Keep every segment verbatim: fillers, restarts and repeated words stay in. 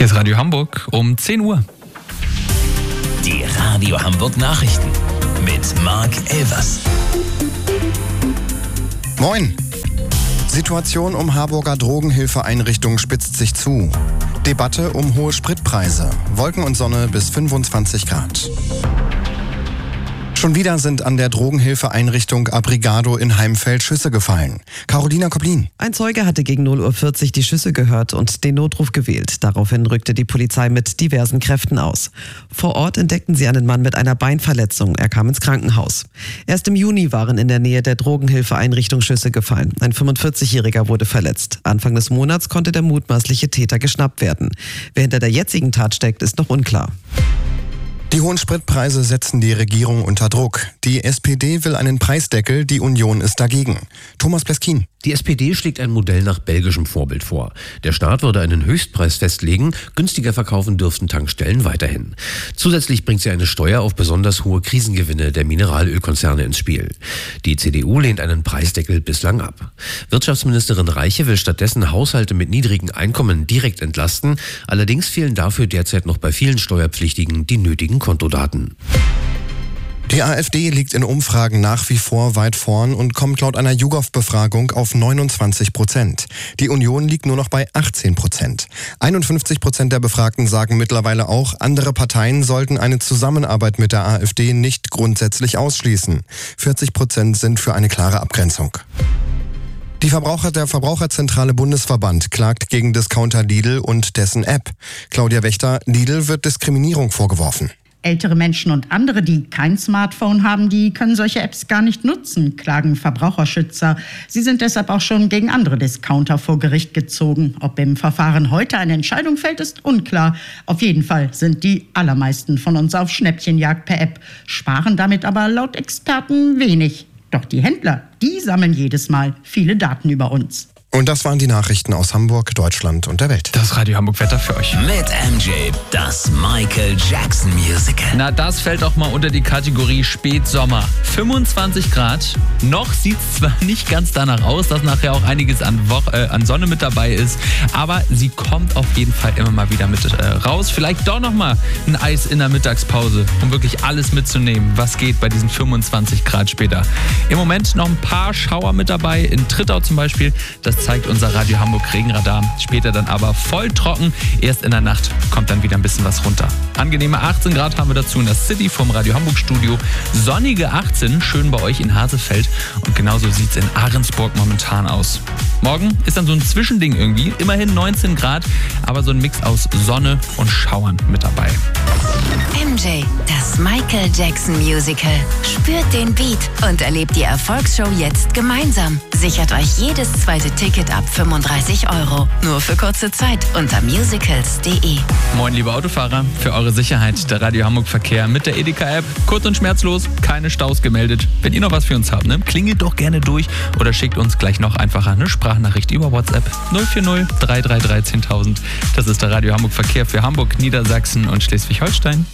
Hier ist Radio Hamburg um zehn Uhr. Die Radio Hamburg Nachrichten mit Marc Elvers. Moin. Situation um Harburger Drogenhilfeeinrichtung spitzt sich zu. Debatte um hohe Spritpreise. Wolken und Sonne bis fünfundzwanzig Grad. Schon wieder sind an der Drogenhilfeeinrichtung Abrigado in Heimfeld Schüsse gefallen. Carolina Koblin. Ein Zeuge hatte gegen null Uhr vierzig die Schüsse gehört und den Notruf gewählt. Daraufhin rückte die Polizei mit diversen Kräften aus. Vor Ort entdeckten sie einen Mann mit einer Beinverletzung. Er kam ins Krankenhaus. Erst im Juni waren in der Nähe der Drogenhilfeeinrichtung Schüsse gefallen. Ein fünfundvierzigjähriger wurde verletzt. Anfang des Monats konnte der mutmaßliche Täter geschnappt werden. Wer hinter der jetzigen Tat steckt, ist noch unklar. Die hohen Spritpreise setzen die Regierung unter Druck. Die S P D will einen Preisdeckel, die Union ist dagegen. Thomas Pleskin. Die S P D schlägt ein Modell nach belgischem Vorbild vor. Der Staat würde einen Höchstpreis festlegen, günstiger verkaufen dürften Tankstellen weiterhin. Zusätzlich bringt sie eine Steuer auf besonders hohe Krisengewinne der Mineralölkonzerne ins Spiel. Die C D U lehnt einen Preisdeckel bislang ab. Wirtschaftsministerin Reiche will stattdessen Haushalte mit niedrigen Einkommen direkt entlasten. Allerdings fehlen dafür derzeit noch bei vielen Steuerpflichtigen die nötigen Kontodaten. Die AfD liegt in Umfragen nach wie vor weit vorn und kommt laut einer YouGov-Befragung auf neunundzwanzig Prozent. Die Union liegt nur noch bei achtzehn Prozent. einundfünfzig Prozent der Befragten sagen mittlerweile auch, andere Parteien sollten eine Zusammenarbeit mit der AfD nicht grundsätzlich ausschließen. vierzig Prozent sind für eine klare Abgrenzung. Die Verbraucher der Verbraucherzentrale Bundesverband klagt gegen Discounter Lidl und dessen App. Claudia Wächter, Lidl wird Diskriminierung vorgeworfen. Ältere Menschen und andere, die kein Smartphone haben, die können solche Apps gar nicht nutzen, klagen Verbraucherschützer. Sie sind deshalb auch schon gegen andere Discounter vor Gericht gezogen. Ob im Verfahren heute eine Entscheidung fällt, ist unklar. Auf jeden Fall sind die allermeisten von uns auf Schnäppchenjagd per App, sparen damit aber laut Experten wenig. Doch die Händler, die sammeln jedes Mal viele Daten über uns. Und das waren die Nachrichten aus Hamburg, Deutschland und der Welt. Das Radio Hamburg Wetter für euch. Mit M J, das Michael Jackson Musical. Na, das fällt doch mal unter die Kategorie Spätsommer. fünfundzwanzig Grad. Noch sieht es zwar nicht ganz danach aus, dass nachher auch einiges an, Wo- äh, an Sonne mit dabei ist, aber sie kommt auf jeden Fall immer mal wieder mit äh, raus. Vielleicht doch noch mal ein Eis in der Mittagspause, um wirklich alles mitzunehmen, was geht bei diesen fünfundzwanzig Grad später. Im Moment noch ein paar Schauer mit dabei, in Trittau zum Beispiel. Das zeigt unser Radio Hamburg Regenradar. Später dann aber voll trocken. Erst in der Nacht kommt dann wieder ein bisschen was runter. Angenehme achtzehn Grad haben wir dazu in der City vom Radio Hamburg Studio. Sonnige achtzehn, schön bei euch in Hasefeld. Und genauso sieht es in Ahrensburg momentan aus. Morgen ist dann so ein Zwischending irgendwie. Immerhin neunzehn Grad, aber so ein Mix aus Sonne und Schauern mit dabei. M J, das Michael Jackson Musical. Spürt den Beat und erlebt die Erfolgsshow jetzt gemeinsam. Sichert euch jedes zweite Ticket ab fünfunddreißig Euro. Nur für kurze Zeit unter musicals punkt de. Moin liebe Autofahrer, für eure Sicherheit der Radio Hamburg Verkehr mit der Edeka-App. Kurz und schmerzlos, keine Staus gemeldet. Wenn ihr noch was für uns habt, ne, klingelt doch gerne durch oder schickt uns gleich noch einfacher eine Sprachnachricht über WhatsApp null vier null drei drei drei zehntausend. Das ist der Radio Hamburg Verkehr für Hamburg, Niedersachsen und Schleswig-Holstein.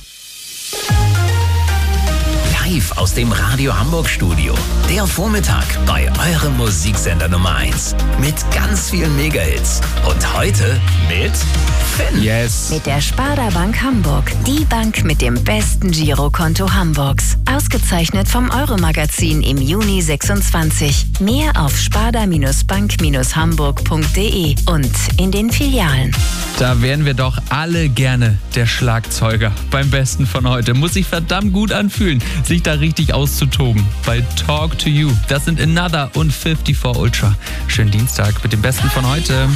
Live aus dem Radio Hamburg Studio. Der Vormittag bei eurem Musiksender Nummer eins. Mit ganz vielen Megahits. Und heute mit Finn. Yes. Mit der Sparda Bank Hamburg. Die Bank mit dem besten Girokonto Hamburgs. Ausgezeichnet vom Euro-Magazin im Juni sechsundzwanzig. Mehr auf sparda bank hamburg punkt de und in den Filialen. Da wären wir doch alle gerne der Schlagzeuger beim Besten von heute. Muss sich verdammt gut anfühlen, sich da richtig auszutoben. Bei Talk to You. Das sind Another und vierundfünfzig Ultra. Schönen Dienstag mit dem Besten von heute.